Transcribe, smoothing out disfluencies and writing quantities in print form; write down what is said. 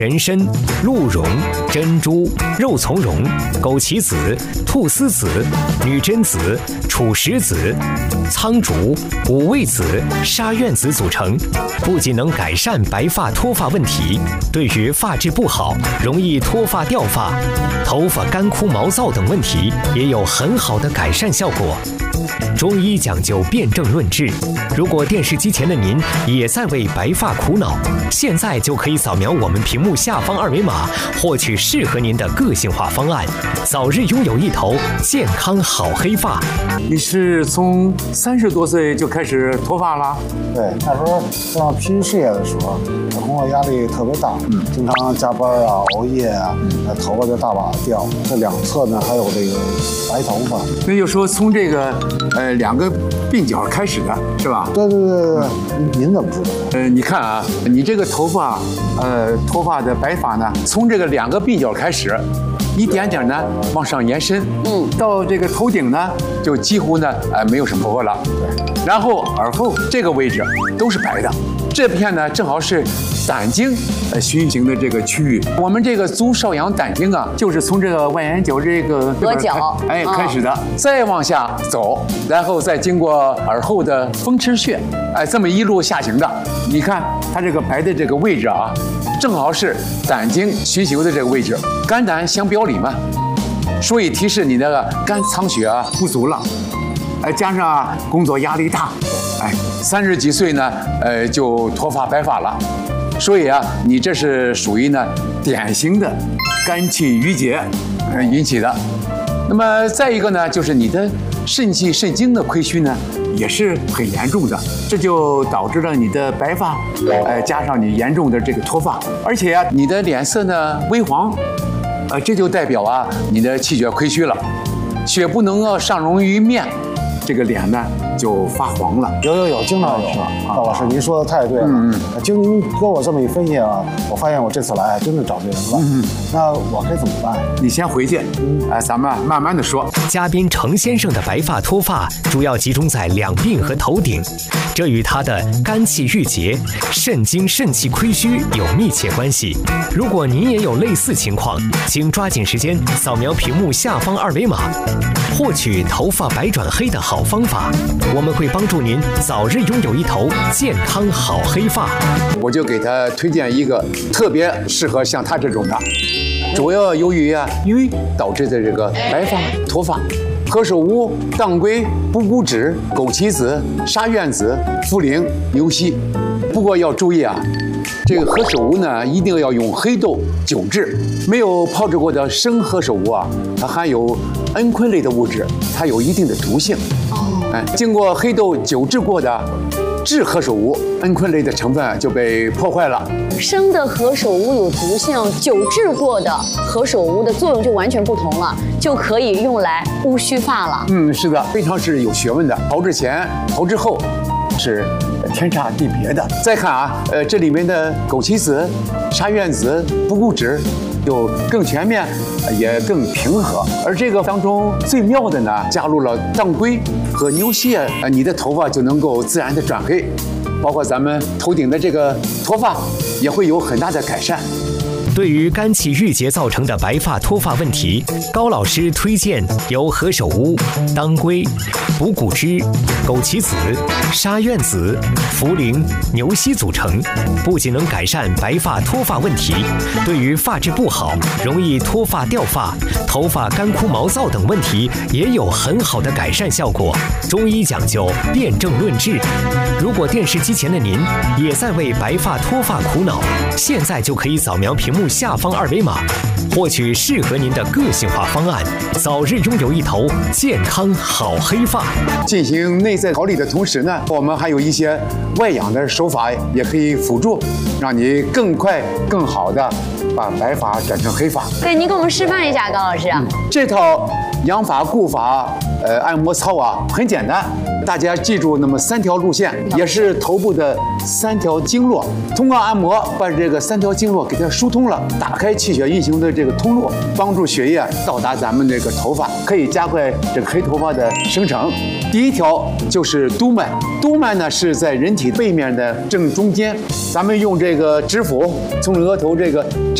人参、鹿茸、珍珠、肉苁蓉、枸杞子、菟丝子、女贞子、楚石子、苍竹、五味子、沙苑子组成，不仅能改善白发脱发问题，对于发质不好、容易脱发掉发、头发干枯毛躁等问题也有很好的改善效果。中医讲究辨证论治，如果电视机前的您也在为白发苦恼，现在就可以扫描我们屏幕下方二维码，获取适合您的个性化方案，早日拥有一头健康好黑发。 你是从30多岁就开始脱发了？ 对，那时候正拼事业的时候，工作压力特别大，经常加班啊、熬夜啊，头发就大把掉。这两侧呢还有这个白头发。 那就说从这个2个鬓角开始的是吧？ 对，您怎么知道？ 你看啊，你这个头发，脱发的白发呢，从这个2个鬓角开始，一点点呢往上延伸，到这个头顶呢，就几乎呢，没有什么头发了。对，然后耳后这个位置都是白的，这片呢正好是胆经循行的这个区域。我们这个足少阳胆经啊，就是从这个外眼角这个额角开始的，再往下走，然后再经过耳后的风池穴，这么一路下行的。你看它这个白的这个位置啊，正好是胆经循行的这个位置，肝胆相表里嘛，所以提示你那个肝藏血啊不足了，加上工作压力大，30几岁呢，就脱发白发了，所以啊，你这是属于呢典型的肝气郁结引起的。那么再一个呢，就是你的肾气肾精的亏虚呢，也是很严重的，这就导致了你的白发，加上你严重的这个脱发，而且啊，你的脸色呢微黄，这就代表啊你的气血亏虚了，血不能上溶于面，这个脸呢就发黄了。 有，经常有。赵老师，您说的太对了。经您跟我这么一分析啊，我发现我这次来真的找对人了。那我该怎么办？ 你先回去，咱们慢慢的说。 嘉宾程先生的白发脱发主要集中在两鬓和头顶，这与他的肝气郁结、肾精肾气亏虚有密切关系。如果您也有类似情况，请抓紧时间扫描屏幕下方二维码，获取头发白转黑的好方法。我们会帮助您早日拥有一头健康好黑发。 我就给他推荐一个特别适合像他这种的，主要由于瘀导致的这个白发脱发。何首乌、当归、补骨脂、枸杞子、沙苑子、茯苓、牛膝。不过要注意啊，这个何首乌呢，一定要用黑豆久制，没有泡制过的生何首乌啊，它含有蒽醌类的物质，它有一定的毒性。经过黑豆久制过的制何首乌，蒽醌类的成分就被破坏了。 生的何首乌有毒性，久制过的何首乌的作用就完全不同了，就可以用来乌须发了。 是的，非常是有学问的。炮制前、炮制后是天差地别的。再看啊，这里面的枸杞子、沙苑子、补骨脂就更全面，也更平和。而这个当中最妙的呢，加入了当归和牛膝，你的头发就能够自然的转黑，包括咱们头顶的这个脱发也会有很大的改善。 对于肝气郁结造成的白发脱发问题，高老师推荐由何首乌、当归、补骨脂、枸杞子、沙苑子、茯苓、牛膝组成，不仅能改善白发脱发问题，对于发质不好、容易脱发掉发、头发干枯毛躁等问题也有很好的改善效果。中医讲究辨证论治，如果电视机前的您也在为白发脱发苦恼，现在就可以扫描屏幕下方二维码，获取适合您的个性化方案，早日拥有一头健康好黑发。 进行内在调理的同时呢，我们还有一些外养的手法也可以辅助，让你更快更好的把白发转成黑发。 对，您给我们示范一下，高老师。 这套养发固发按摩操啊，很简单，大家记住那么3条路线，也是头部的3条经络，通过按摩把这个3条经络给它疏通了，打开气血运行的这个通路，帮助血液到达咱们这个头发，可以加快这个黑头发的生成。第1条就是督脉，督脉呢是在人体背面的正中间，咱们用这个指腹从额头这个